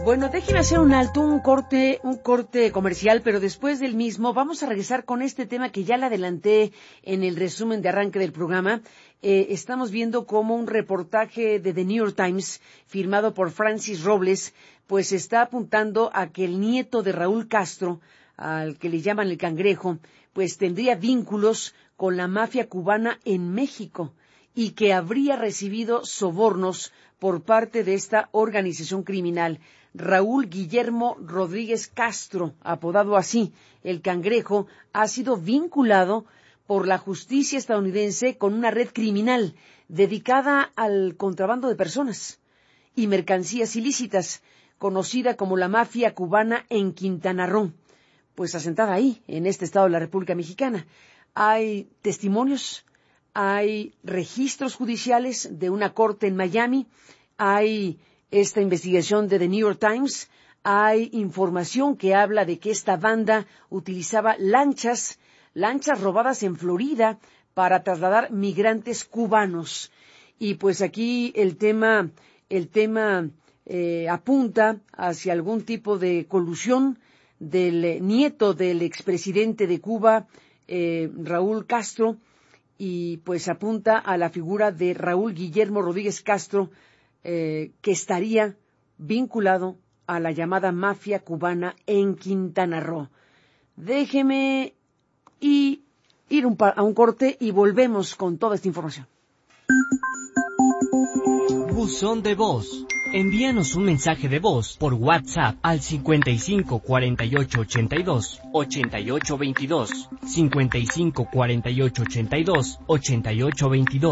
Bueno, déjeme hacer un alto, un corte comercial, pero después del mismo vamos a regresar con este tema que ya le adelanté en el resumen de arranque del programa. Estamos viendo cómo un reportaje de The New York Times, firmado por Francis Robles, pues está apuntando a que el nieto de Raúl Castro, al que le llaman el Cangrejo, pues tendría vínculos con la mafia cubana en México y que habría recibido sobornos por parte de esta organización criminal. Raúl Guillermo Rodríguez Castro, apodado así, el Cangrejo, ha sido vinculado por la justicia estadounidense con una red criminal dedicada al contrabando de personas y mercancías ilícitas, conocida como la mafia cubana en Quintana Roo, pues asentada ahí, en este estado de la República Mexicana. Hay testimonios, hay registros judiciales de una corte en Miami, hay esta investigación de The New York Times, hay información que habla de que esta banda utilizaba lanchas robadas en Florida para trasladar migrantes cubanos. Y pues aquí el tema apunta hacia algún tipo de colusión del nieto del expresidente de Cuba, Raúl Castro, y pues apunta a la figura de Raúl Guillermo Rodríguez Castro, que estaría vinculado a la llamada mafia cubana en Quintana Roo. Déjeme ir a un corte y volvemos con toda esta información. Buzón de voz. Envíanos un mensaje de voz por WhatsApp al 55 48 82 88 22, 55 48 82 88 22.